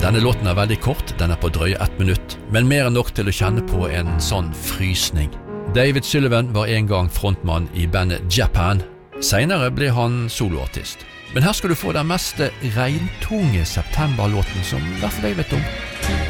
Denne låten er veldig kort, den er på drøye 1 minutt, men mer enn nok til å kjenne på en sånn frysning. David Sullivan var en gang frontmann i bandet Japan. Senere ble han soloartist. Men her skal du få den mest regntunge septemberlåten som i hvert fall jeg vet om.